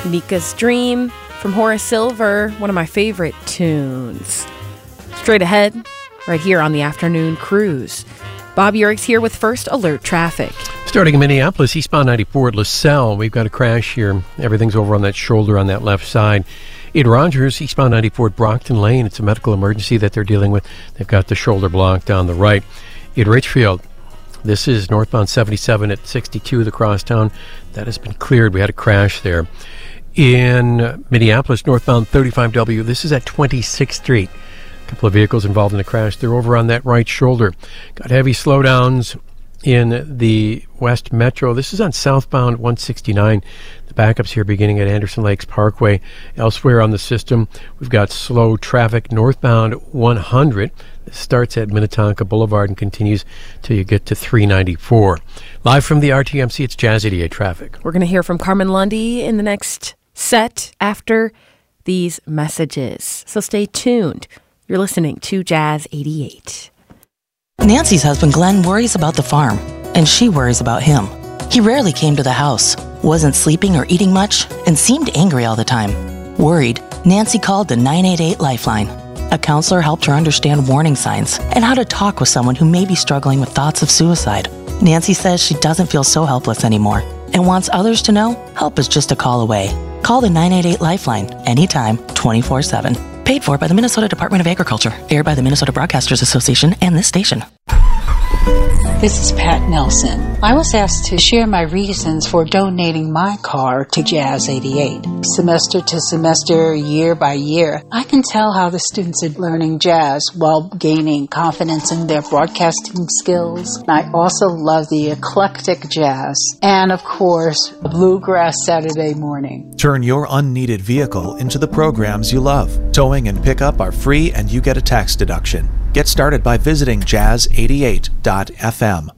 Mika's Dream from Horace Silver, one of my favorite tunes. Straight ahead, right here on the Afternoon Cruise. Bob Urich here with First Alert Traffic. Starting in Minneapolis, eastbound 94 at LaSalle. We've got a crash here. Everything's over on that shoulder on that left side. In Rogers, eastbound 94 at Brockton Lane. It's a medical emergency that they're dealing with. They've got the shoulder blocked on the right. In Richfield, this is northbound 77 at 62, the crosstown. That has been cleared. We had a crash there. In Minneapolis, northbound 35W, this is at 26th Street. A couple of vehicles involved in the crash. They're over on that right shoulder. Got heavy slowdowns in the West Metro. This is on southbound 169. The backups here beginning at Anderson Lakes Parkway. Elsewhere on the system, we've got slow traffic northbound 100. This starts at Minnetonka Boulevard and continues till you get to 394. Live from the RTMC, it's Jazz 88 traffic. We're going to hear from Carmen Lundy in the next set after these messages. So stay tuned. You're listening to Jazz 88. Nancy's husband Glenn worries about the farm, and she worries about him. He rarely came to the house, wasn't sleeping or eating much, and seemed angry all the time. Worried, Nancy called the 988 Lifeline. A counselor helped her understand warning signs and how to talk with someone who may be struggling with thoughts of suicide. Nancy says she doesn't feel so helpless anymore and wants others to know help is just a call away. Call the 988 Lifeline anytime, 24/7. Paid for by the Minnesota Department of Agriculture. Aired by the Minnesota Broadcasters Association and this station. This is Pat Nelson. I was asked to share my reasons for donating my car to Jazz 88. Semester to semester, year by year, I can tell how the students are learning jazz while gaining confidence in their broadcasting skills. I also love the eclectic jazz and, of course, Bluegrass Saturday morning. Turn your unneeded vehicle into the programs you love. Towing and pickup are free and you get a tax deduction. Get started by visiting jazz88.fm.